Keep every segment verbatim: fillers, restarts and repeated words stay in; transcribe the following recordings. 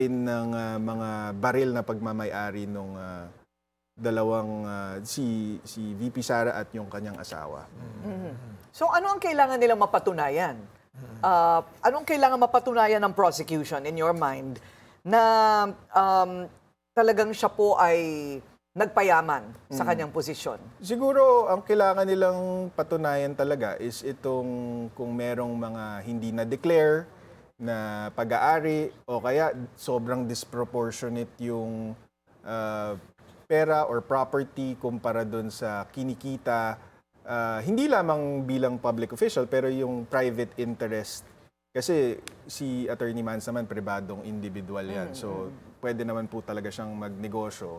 ng uh, mga baril na pagmamay-ari nung uh, dalawang uh, si si V P Sara at yung kanyang asawa. Mm-hmm. So ano ang kailangan nilang mapatunayan? Uh, anong kailangan mapatunayan ng prosecution in your mind na um, talagang siya po ay nagpayaman sa kanyang posisyon? Siguro ang kailangan nilang patunayan talaga is itong kung merong mga hindi na-declare na pag-aari o kaya sobrang disproportionate yung uh, pera or property kumpara doon sa kinikita. Uh, hindi lamang bilang public official pero yung private interest. Kasi si Attorney Mans naman, pribadong individual yan. So pwede naman po talaga siyang magnegosyo.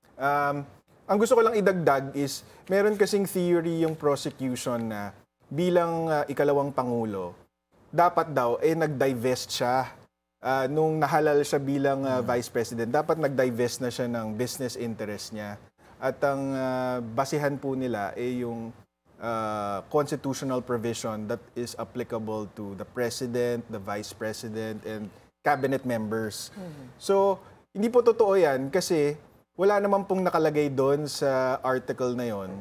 Um, ang gusto ko lang idagdag is, meron kasing theory yung prosecution na bilang uh, ikalawang pangulo, dapat daw, eh nag-divest siya. Uh, nung nahalal siya bilang uh, vice president, dapat nag-divest na siya ng business interest niya. At ang uh, basihan po nila eh yung uh, constitutional provision that is applicable to the president, the vice president, and cabinet members. Mm-hmm. So, hindi po totoo yan kasi wala naman pong nakalagay doon sa article na yon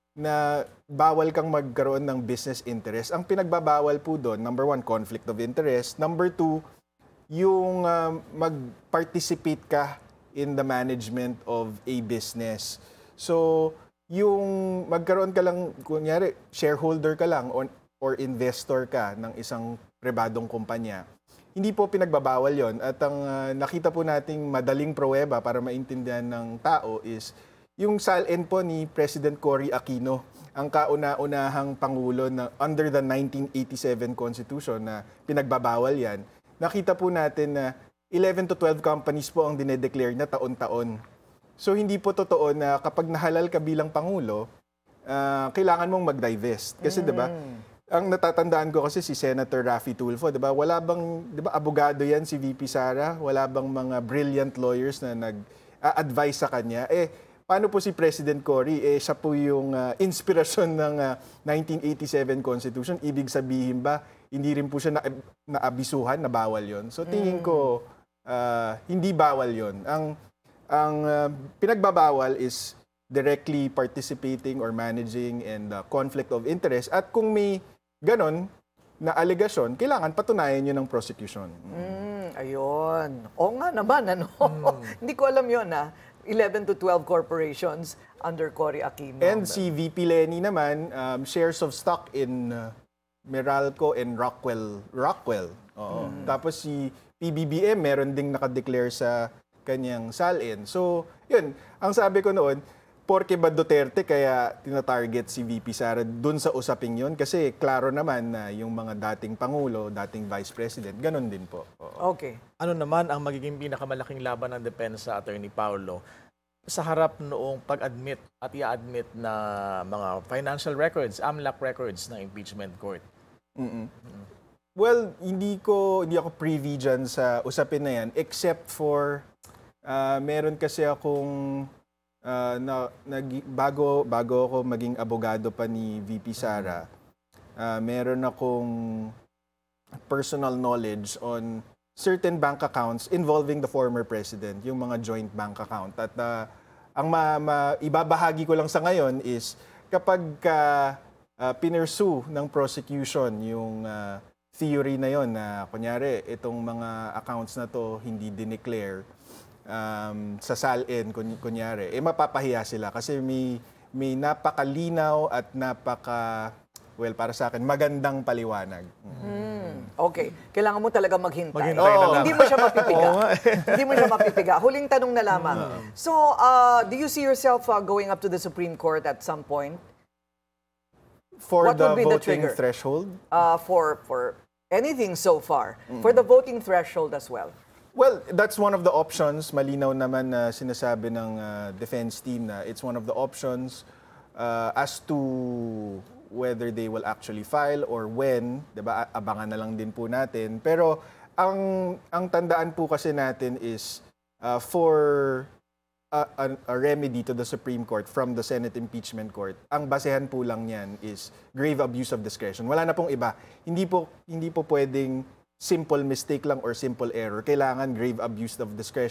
na bawal kang magkaroon ng business interest. Ang pinagbabawal po doon, number one, conflict of interest. Number two, yung uh, mag-participate ka in the management of a business. So, yung magkaroon ka lang, kunyari, shareholder ka lang or, or investor ka ng isang pribadong kumpanya, hindi po pinagbabawal yon. At ang uh, nakita po nating madaling pruweba para maintindihan ng tao is yung salin po ni President Cory Aquino, ang kauna-unahang pangulo na under the nineteen eighty-seven Constitution na pinagbabawal yan. Nakita po natin na eleven to twelve companies po ang dinedeclare na taon-taon. So hindi po totoo na kapag nahalal ka bilang pangulo, uh, kailangan mong mag-divest. Kasi mm. 'di ba? Ang natatandaan ko kasi si Senator Raffy Tulfo, 'di ba? Wala bang 'di ba abogado 'yan si V P Sara? Wala bang mga brilliant lawyers na nag-advise sa kanya? Eh paano po si President Cory? Eh siya po yung uh, inspirasyon ng uh, nineteen eighty-seven Constitution. Ibig sabihin ba hindi rin po siya na naabisuhan na bawal 'yon? So tingin ko uh, hindi bawal 'yon. Ang ang uh, pinagbabawal is directly participating or managing and uh, conflict of interest. At kung may ganon na alegasyon, kailangan patunayan yun ng prosecution. Mm, ayun. O nga naman, ano? Mm. Hindi ko alam yun, ha? eleven to twelve corporations under Cory Aquino. And si V P Lenny naman, um, shares of stock in uh, Meralco and Rockwell. Rockwell. Oo. Mm. Tapos si P B B M, meron ding nakadeclare sa kanyang salin. So, yun. Ang sabi ko noon, porke ba Duterte kaya tina-target si V P Sara dun sa usaping yun? Kasi klaro naman na yung mga dating Pangulo, dating Vice President, ganun din po. Oo. Okay. Ano naman ang magiging pinakamalaking laban ng depensa, Attorney Paulo, sa harap noong pag-admit at i-admit na mga financial records, AMLAC records ng impeachment court? Mm-mm. Mm-mm. Well, hindi ko hindi ako privy dyan sa usapin na yan except for uh, meron kasi akong Uh, na, nag, bago, bago ako maging abogado pa ni V P Sara, uh, meron akong personal knowledge on certain bank accounts involving the former president, yung mga joint bank account. At uh, ang ma, ma, ibabahagi ko lang sa ngayon is kapag uh, uh, pinursue ng prosecution yung uh, theory na yon na kunyari itong mga accounts na to hindi dineclare, Um, sa salin, kun- kunyari, eh mapapahiya sila kasi may, may napakalinaw at napaka, well, para sa akin, magandang paliwanag. Mm. Okay. Kailangan mo talaga maghintay. Maghintay oh, na lang. Hindi mo siya mapipiga. Hindi mo siya mapipiga. Huling tanong na lamang. So, uh, do you see yourself uh, going up to the Supreme Court at some point? For What the would be the voting trigger? threshold? Uh, for, for anything so far. Mm. For the voting threshold as well. Well, that's one of the options. Malinaw naman na sinasabi ng uh, defense team na it's one of the options uh, as to whether they will actually file or when, 'di ba? Abangan na lang din po natin. Pero ang ang tandaan po kasi natin is uh, for a, a, a remedy to the Supreme Court from the Senate Impeachment Court, ang basehan po lang niyan is grave abuse of discretion. Wala na pong iba. Hindi po hindi po pwedeng simple mistake lang or simple error. Kailangan grave abuse of discretion.